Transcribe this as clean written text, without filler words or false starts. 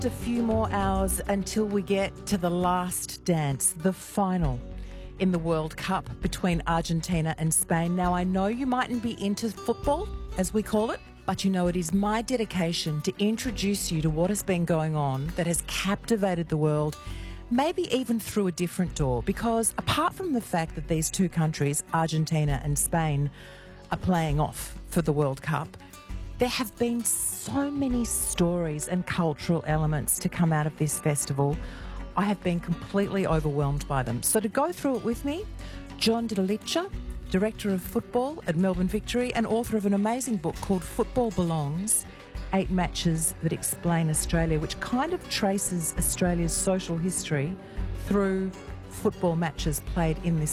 A few more hours until we get to the last dance, the final in the World Cup between Argentina and Spain. Now, I know you mightn't be into football, as we call it, but you know it is my dedication to introduce you to what has been going on that has captivated the world, maybe even through a different door, because apart from the fact that these two countries, Argentina and Spain, are playing off for the World Cup, there have been so many stories and cultural elements to come out of this festival. I have been completely overwhelmed by them. So to go through it with me, John Didalica, Director of Football at Melbourne Victory and author of an amazing book called Football Belongs, 8 Matches That Explain Australia, which kind of traces Australia's social history through football matches played in this